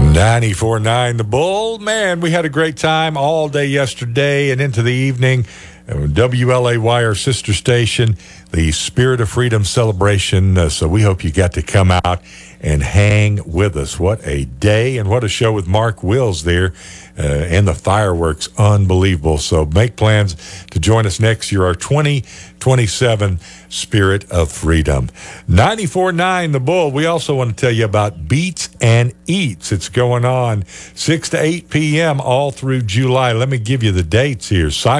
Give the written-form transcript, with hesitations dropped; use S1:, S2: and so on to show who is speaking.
S1: 94.9 The Bull. Man, we had a great time all day yesterday and into the evening. WLAY, our sister station, the Spirit of Freedom celebration. So we hope you got to come out and hang with us. What a day and what a show with Mark Wills there. And the fireworks, unbelievable. So make plans to join us next year, our 2027 Spirit of Freedom. 94.9 The Bull. We also want to tell you about Beats and Eats. It's going on 6 to 8 p.m. all through July. Let me give you the dates here.